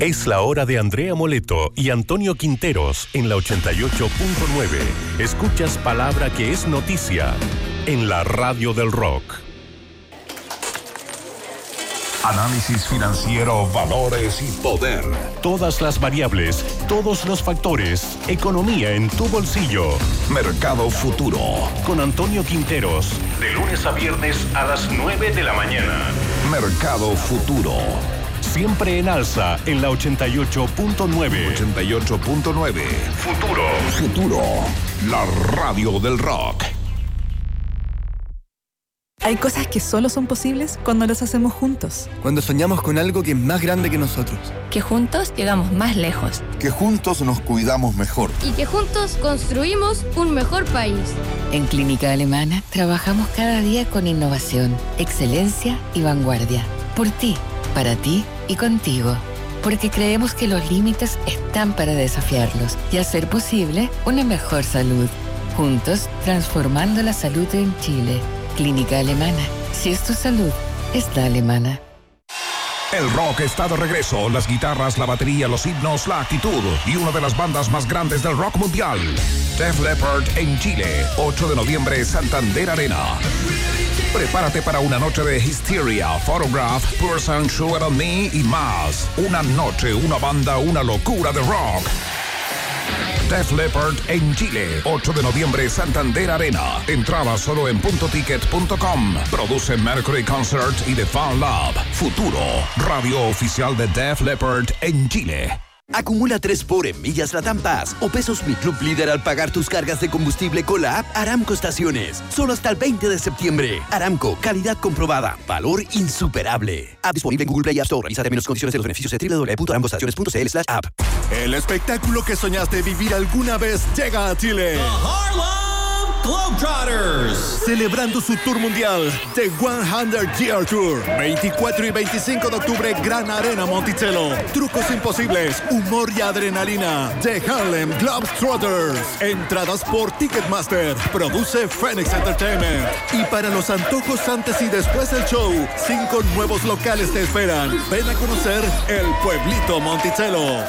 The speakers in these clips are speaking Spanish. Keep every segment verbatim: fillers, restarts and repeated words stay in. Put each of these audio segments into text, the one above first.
Es la hora de Andrea Moleto y Antonio Quinteros en la ochenta y ocho punto nueve. Escuchas palabra que es noticia en la radio del rock. Análisis financiero, valores y poder. Todas las variables, todos los factores, economía en tu bolsillo. Mercado Futuro. Con Antonio Quinteros, de lunes a viernes a las nueve de la mañana. Mercado Futuro. Siempre en alza en la ochenta y ocho punto nueve. ochenta y ocho punto nueve. Futuro. Futuro. La radio del rock. Hay cosas que solo son posibles cuando las hacemos juntos. Cuando soñamos con algo que es más grande que nosotros. Que juntos llegamos más lejos. Que juntos nos cuidamos mejor. Y que juntos construimos un mejor país. En Clínica Alemana trabajamos cada día con innovación, excelencia y vanguardia. Por ti, para ti y contigo. Porque creemos que los límites están para desafiarlos y hacer posible una mejor salud. Juntos, transformando la salud en Chile. Clínica Alemana. Si es tu salud, es la alemana. El rock está de regreso. Las guitarras, la batería, los himnos, la actitud y una de las bandas más grandes del rock mundial. Def Leppard en Chile. ocho de noviembre, Santander Arena. Prepárate para una noche de Hysteria, Photograph, Person, Sugar on Me y más. Una noche, una banda, una locura de rock. Def Leppard en Chile, ocho de noviembre, Santander Arena. Entrada solo en punto ticket punto com. Produce Mercury Concert y The Fan Lab. Futuro, radio oficial de Def Leppard en Chile. Acumula tres por en millas Latam Pass o pesos Mi Club Líder al pagar tus cargas de combustible con la app Aramco Estaciones. Solo hasta el veinte de septiembre. Aramco, calidad comprobada, valor insuperable. App disponible en Google Play y App Store. Revisa términos y condiciones de los beneficios de doble u doble u doble u punto aramco estaciones punto c l slash app. El espectáculo que soñaste vivir alguna vez llega a Chile. The Harlem Globetrotters. Celebrando su tour mundial, The cien Year Tour. veinticuatro y veinticinco de octubre, Gran Arena Monticello. Trucos imposibles, humor y adrenalina. The Harlem Globetrotters. Entradas por Ticketmaster. Produce Phoenix Entertainment. Y para los antojos antes y después del show, cinco nuevos locales te esperan. Ven a conocer el pueblito Monticello.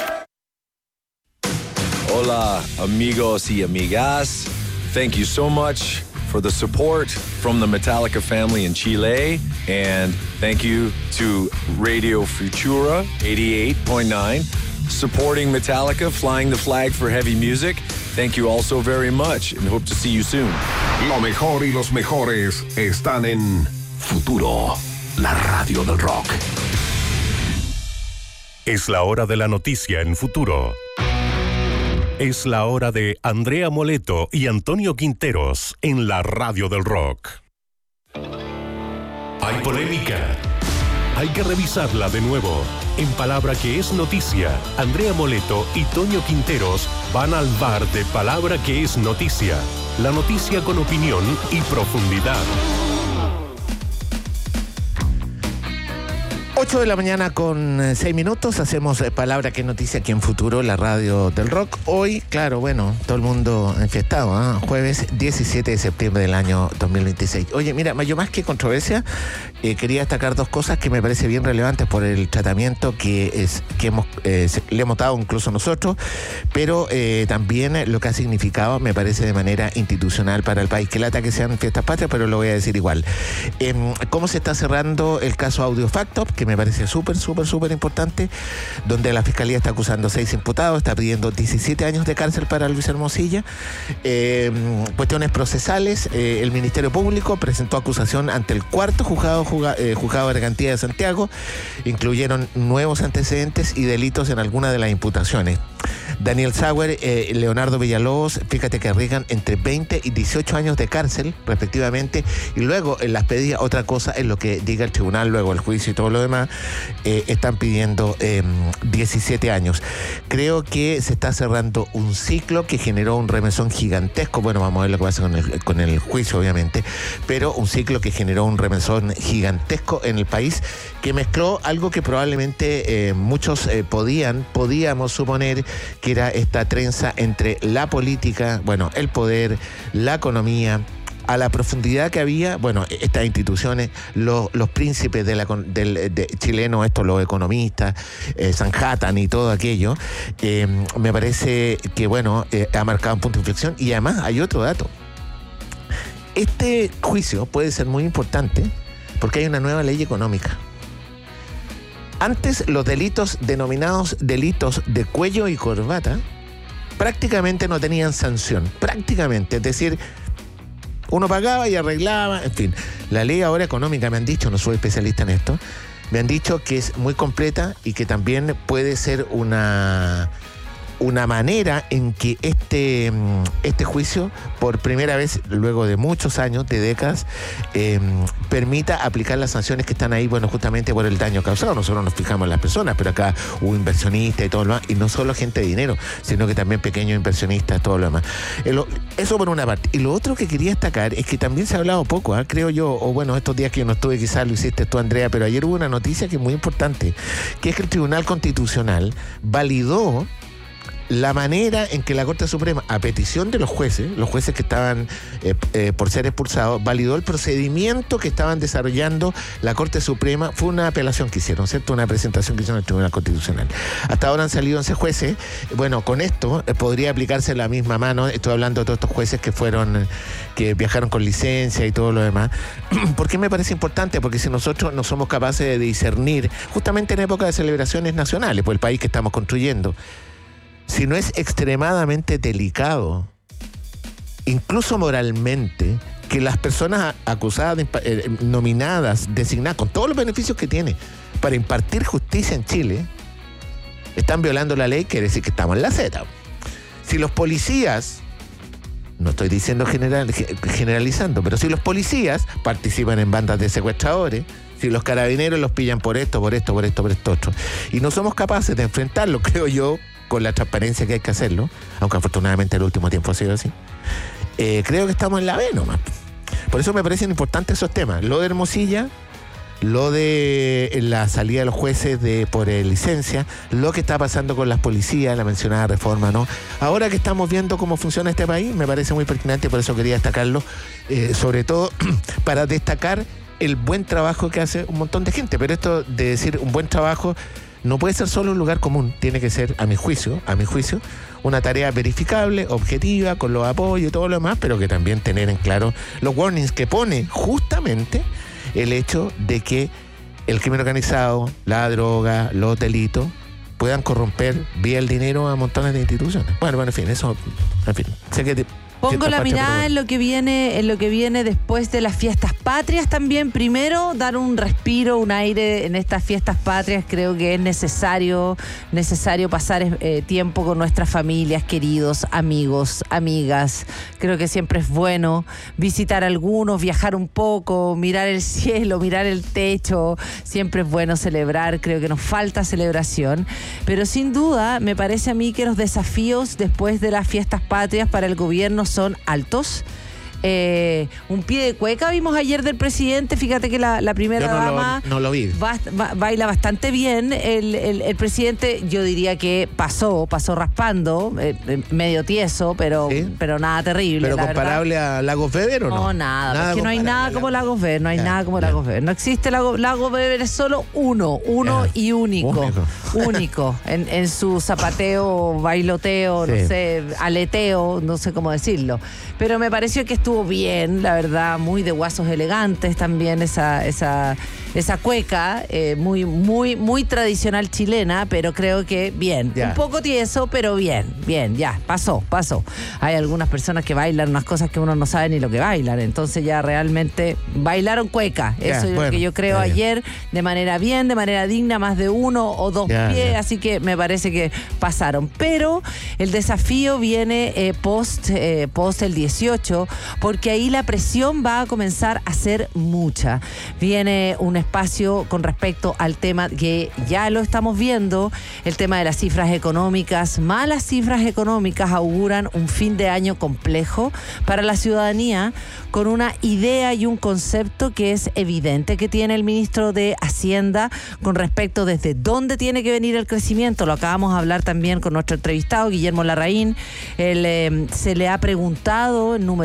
Hola, amigos y amigas. Thank you so much for the support from the Metallica family in Chile. And thank you to Radio Futura eighty-eight point nine, supporting Metallica, flying the flag for heavy music. Thank you all so very much and hope to see you soon. Lo mejor y los mejores están en Futuro, la radio del rock. Es la hora de la noticia en Futuro. Es la hora de Andrea Moleto y Antonio Quinteros en la radio del rock. Hay polémica. Hay que revisarla de nuevo. En palabra que es noticia, Andrea Moleto y Toño Quinteros van al bar de palabra que es noticia. La noticia con opinión y profundidad. ocho de la mañana con seis minutos, hacemos eh, Palabra que Noticia aquí en Futuro, la radio del rock. Hoy, claro, bueno, todo el mundo enfiestado, ¿eh? Jueves diecisiete de septiembre del año dos mil veintiséis. Oye, mira, yo más que controversia, eh, quería destacar dos cosas que me parece bien relevantes por el tratamiento que, es, que hemos, eh, le hemos dado incluso nosotros, pero eh, también lo que ha significado, me parece, de manera institucional para el país. Que lata que sean fiestas patrias, pero lo voy a decir igual. Eh, ¿Cómo se está cerrando el caso Audio Factor? Que me parece súper, súper, súper importante, donde la Fiscalía está acusando a seis imputados, está pidiendo diecisiete años de cárcel para Luis Hermosilla. Eh, cuestiones procesales, eh, el Ministerio Público presentó acusación ante el cuarto juzgado, juzga, eh, juzgado de garantía de Santiago. Incluyeron nuevos antecedentes y delitos en alguna de las imputaciones. Daniel Sauer, eh, Leonardo Villalobos, fíjate que arriesgan entre veinte y dieciocho años de cárcel, respectivamente, y luego en las pedidas, otra cosa es lo que diga el tribunal, luego el juicio y todo lo demás, eh, están pidiendo eh, diecisiete años. Creo que se está cerrando un ciclo que generó un remesón gigantesco, bueno, vamos a ver lo que pasa con el, con el juicio, obviamente, pero un ciclo que generó un remesón gigantesco en el país, que mezcló algo que probablemente eh, muchos eh, podían, podíamos suponer que era esta trenza entre la política, bueno, el poder, la economía, a la profundidad que había, bueno, estas instituciones, los, los príncipes de la, del, de, chilenos, estos los economistas, eh, Sanhattan y todo aquello, eh, me parece que, bueno, eh, ha marcado un punto de inflexión. Y además hay otro dato. Este juicio puede ser muy importante porque hay una nueva ley económica. Antes, los delitos denominados delitos de cuello y corbata prácticamente no tenían sanción, prácticamente, es decir, uno pagaba y arreglaba, en fin. La ley ahora económica, me han dicho, no soy especialista en esto, me han dicho que es muy completa y que también puede ser una, una manera en que este, este juicio, por primera vez, luego de muchos años, de décadas, eh, permita aplicar las sanciones que están ahí, bueno, justamente por el daño causado. Nosotros nos fijamos en las personas, pero acá hubo inversionistas y todo lo demás, y no solo gente de dinero, sino que también pequeños inversionistas, todo lo demás. Eso por una parte. Y lo otro que quería destacar es que también se ha hablado poco, ¿eh? creo yo, o bueno, estos días que yo no estuve, quizás lo hiciste tú, Andrea, pero ayer hubo una noticia que es muy importante, que es que el Tribunal Constitucional validó la manera en que la Corte Suprema, a petición de los jueces, los jueces que estaban eh, eh, por ser expulsados, validó el procedimiento que estaban desarrollando la Corte Suprema. Fue una apelación que hicieron, ¿cierto? Una presentación que hicieron al Tribunal Constitucional. Hasta ahora han salido once jueces. Bueno, con esto eh, podría aplicarse la misma mano. Estoy hablando de todos estos jueces que fueron, que viajaron con licencia y todo lo demás. ¿Por qué me parece importante? Porque si nosotros no somos capaces de discernir, justamente en época de celebraciones nacionales, por el país que estamos construyendo, si no es extremadamente delicado, incluso moralmente, que las personas acusadas, de, eh, nominadas, designadas, con todos los beneficios que tiene para impartir justicia en Chile, están violando la ley, quiere decir que estamos en la Z. Si los policías, no estoy diciendo general, generalizando, pero si los policías participan en bandas de secuestradores, si los carabineros los pillan por esto, por esto, por esto, por esto, otro, y no somos capaces de enfrentarlo, creo yo, con la transparencia que hay que hacerlo, aunque afortunadamente el último tiempo ha sido así, eh, creo que estamos en la B nomás. Por eso me parecen importantes esos temas. Lo de Hermosilla, lo de la salida de los jueces de por eh, licencia, lo que está pasando con las policías, la mencionada reforma, ¿no? Ahora que estamos viendo cómo funciona este país, me parece muy pertinente, por eso quería destacarlo, eh, sobre todo para destacar el buen trabajo que hace un montón de gente. Pero esto de decir un buen trabajo no puede ser solo un lugar común, tiene que ser, a mi juicio, a mi juicio, una tarea verificable, objetiva, con los apoyos y todo lo demás, pero que también tener en claro los warnings que pone justamente el hecho de que el crimen organizado, la droga, los delitos puedan corromper vía el dinero a montones de instituciones. Bueno, bueno, en fin, eso, en fin, sé que te, Pongo la mirada en lo que viene, en lo que viene después de las fiestas patrias también. Primero, dar un respiro, un aire en estas fiestas patrias. Creo que es necesario, necesario pasar eh, tiempo con nuestras familias, queridos, amigos, amigas. Creo que siempre es bueno visitar a algunos, viajar un poco, mirar el cielo, mirar el techo. Siempre es bueno celebrar. Creo que nos falta celebración. Pero sin duda, me parece a mí que los desafíos después de las fiestas patrias para el gobierno son altos. Eh, un pie de cueca vimos ayer del presidente. Fíjate que la, la primera yo no dama lo, no lo vi. Va, va, baila bastante bien. El, el, el presidente, yo diría que pasó, pasó raspando, eh, medio tieso, pero, ¿sí? pero nada terrible. ¿Pero comparable verdad. a Lagos Weber o no? No, nada, nada porque no hay nada como Lagos Weber, no hay ya, nada como ya. Lagos Weber. No existe Lagos Lago Weber, es solo uno, uno ya. y único. Único, único en, en su zapateo, bailoteo, sí. no sé, aleteo, no sé cómo decirlo. Pero me pareció que estuvo bien, la verdad, muy de guasos elegantes también esa, esa, esa cueca, eh, muy, muy, muy tradicional chilena, pero creo que bien. Ya. Un poco tieso, pero bien, bien, ya, pasó, pasó. Hay algunas personas que bailan unas cosas que uno no sabe ni lo que bailan, entonces ya realmente bailaron cueca. Ya, eso es bueno, lo que yo creo ayer, de manera bien, de manera digna, más de uno o dos ya, pies, ya. Así que me parece que pasaron. Pero el desafío viene eh, post, eh, post el dieciocho, porque ahí la presión va a comenzar a ser mucha. Viene un espacio con respecto al tema que ya lo estamos viendo, el tema de las cifras económicas. Malas cifras económicas auguran un fin de año complejo para la ciudadanía, con una idea y un concepto que es evidente que tiene el ministro de Hacienda con respecto desde dónde tiene que venir el crecimiento. Lo acabamos de hablar también con nuestro entrevistado, Guillermo Larraín. Él, eh, se le ha preguntado en numerosas ocasiones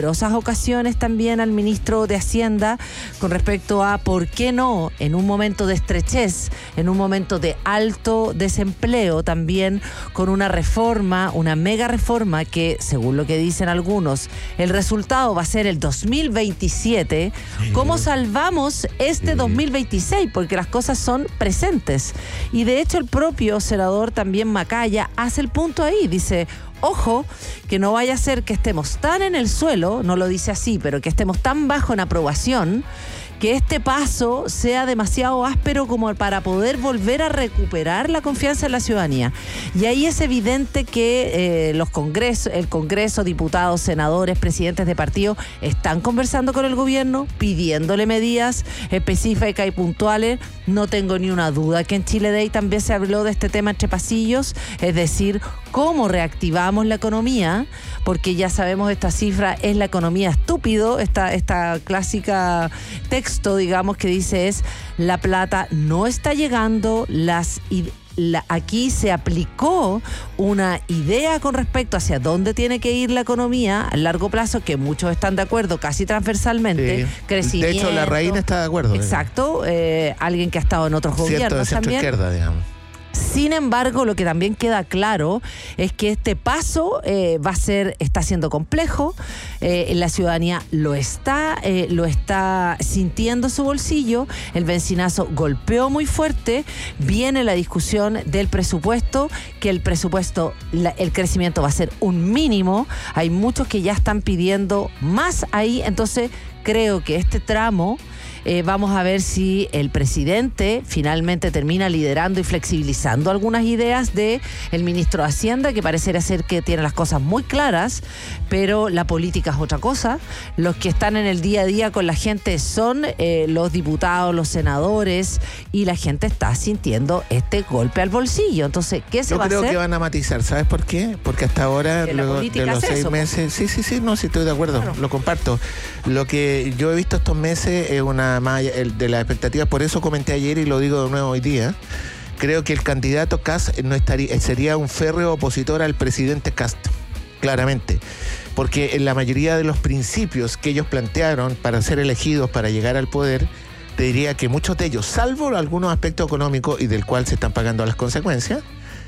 ocasiones también al ministro de Hacienda con respecto a por qué no, en un momento de estrechez, en un momento de alto desempleo, también con una reforma, una mega reforma que, según lo que dicen algunos, el resultado va a ser el dos mil veintisiete. Sí. ¿Cómo salvamos este sí. dos mil veintiséis? Porque las cosas son presentes. Y de hecho el propio senador también Macaya hace el punto ahí, dice: ojo, que no vaya a ser que estemos tan en el suelo, no lo dice así, pero que estemos tan bajo en aprobación, que este paso sea demasiado áspero como para poder volver a recuperar la confianza en la ciudadanía. Y ahí es evidente que eh, los congresos, el Congreso, diputados, senadores, presidentes de partido están conversando con el gobierno, pidiéndole medidas específicas y puntuales. No tengo ni una duda que en Chile Day también se habló de este tema entre pasillos, es decir, cómo reactivamos la economía, porque ya sabemos esta cifra es la economía estúpido, esta, esta clásica texto, digamos, que dice es la plata no está llegando, las la, aquí se aplicó una idea con respecto hacia dónde tiene que ir la economía a largo plazo, que muchos están de acuerdo casi transversalmente, sí. Crecimiento. De hecho, la reina está de acuerdo. Exacto, eh, alguien que ha estado en otros Cierto, gobiernos de centro también. Izquierda, digamos. Sin embargo, lo que también queda claro es que este paso eh, va a ser, está siendo complejo, eh, la ciudadanía lo está, eh, lo está sintiendo en su bolsillo, el bencinazo golpeó muy fuerte, viene la discusión del presupuesto, que el presupuesto, la, el crecimiento va a ser un mínimo, hay muchos que ya están pidiendo más ahí, entonces creo que este tramo Eh, vamos a ver si el presidente finalmente termina liderando y flexibilizando algunas ideas de el ministro de Hacienda, que pareciera ser que tiene las cosas muy claras, pero la política es otra cosa. Los que están en el día a día con la gente son eh, los diputados, los senadores, y la gente está sintiendo este golpe al bolsillo. Entonces, ¿qué se Yo va a hacer? Yo creo que van a matizar, ¿sabes por qué? Porque hasta ahora, Que luego de los seis eso, meses, sí, sí, sí, no, sí estoy de acuerdo, claro. Lo comparto. Lo que yo he visto estos meses es una más de las expectativas, por eso comenté ayer y lo digo de nuevo hoy día. Creo que el candidato Kast no estaría, sería un férreo opositor al presidente Kast, claramente, porque en la mayoría de los principios que ellos plantearon para ser elegidos, para llegar al poder, te diría que muchos de ellos, salvo algunos aspectos económicos y del cual se están pagando las consecuencias,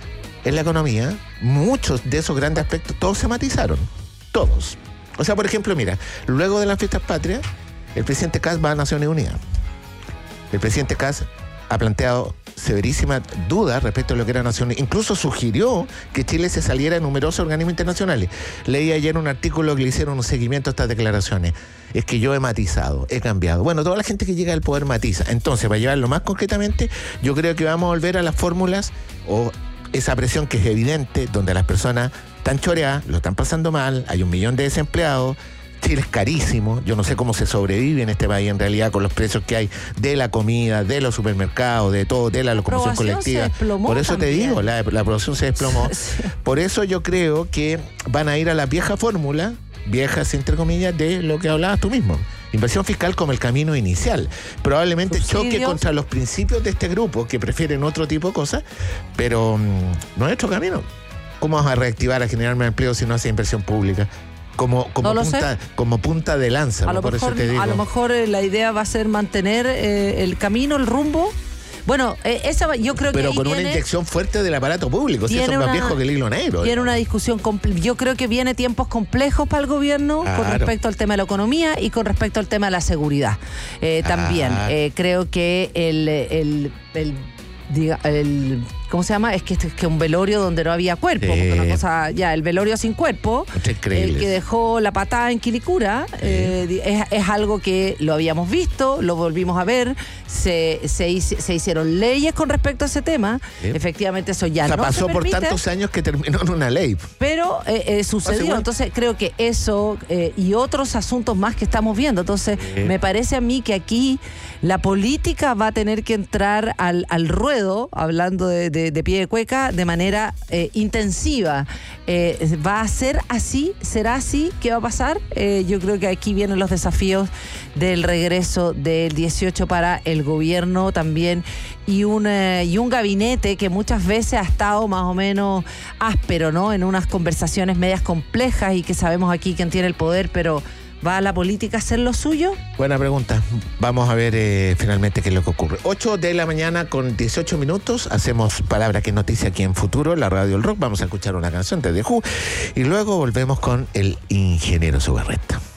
en la economía, muchos de esos grandes aspectos, todos se matizaron, todos. O sea, por ejemplo, mira, luego de las fiestas patrias, el presidente Kast va a Naciones Unidas. El presidente Kast ha planteado severísimas dudas respecto a lo que era Naciones Unidas. Incluso sugirió que Chile se saliera de numerosos organismos internacionales. Leí ayer un artículo que le hicieron un seguimiento a estas declaraciones. Es que yo he matizado, he cambiado. Bueno, toda la gente que llega al poder matiza. Entonces, para llevarlo más concretamente, yo creo que vamos a volver a las fórmulas o esa presión que es evidente, donde las personas están choreadas, lo están pasando mal, hay un millón de desempleados. Chile es carísimo, yo no sé cómo se sobrevive en este país en realidad con los precios que hay de la comida, de los supermercados, de todo, de la locomoción colectiva. Por eso te digo, la, la producción se desplomó. Sí. Por eso yo creo que van a ir a la vieja fórmula, viejas entre comillas, de lo que hablabas tú mismo. Inversión fiscal como el camino inicial. Probablemente Subsidios. Choque contra los principios de este grupo que prefieren otro tipo de cosas, pero mmm, no es nuestro camino. ¿Cómo vamos a reactivar, a generar más empleo si no hace inversión pública? Como, como, no punta, como punta de lanza, a lo por mejor, eso te digo. A lo mejor eh, la idea va a ser mantener eh, el camino, el rumbo. Bueno, eh, esa yo creo Pero que con viene, una inyección fuerte del aparato público, si eso es más viejo que el hilo negro. Tiene una discusión, yo creo que viene tiempos complejos para el gobierno, claro, con respecto al tema de la economía y con respecto al tema de la seguridad. Eh, también ah. eh, creo que el, el, el, diga, el ¿cómo se llama? Es que es que un velorio donde no había cuerpo, sí. Porque una cosa, ya, el velorio sin cuerpo, el que dejó la patada en Quilicura, sí. eh, es, es algo que lo habíamos visto, lo volvimos a ver, se, se, se hicieron leyes con respecto a ese tema, sí. Efectivamente eso ya o sea, no pasó se por permite, tantos años que terminó en una ley. Pero eh, eh, sucedió, entonces creo que eso eh, y otros asuntos más que estamos viendo, entonces sí. Me parece a mí que aquí la política va a tener que entrar al, al ruedo, hablando de, de De, de pie de cueca, de manera eh, intensiva. Eh, ¿Va a ser así? ¿Será así? ¿Qué va a pasar? Eh, yo creo que aquí vienen los desafíos del regreso del dieciocho para el gobierno también y un, eh, y un gabinete que muchas veces ha estado más o menos áspero, ¿no? En unas conversaciones medias complejas y que sabemos aquí quién tiene el poder, pero ¿Va la política a hacer lo suyo? Buena pregunta. Vamos a ver eh, finalmente qué es lo que ocurre. ocho de la mañana con dieciocho minutos. Hacemos Palabra que es noticia aquí en Futuro, la radio del rock. Vamos a escuchar una canción de The Who y luego volvemos con el ingeniero Sugarreta.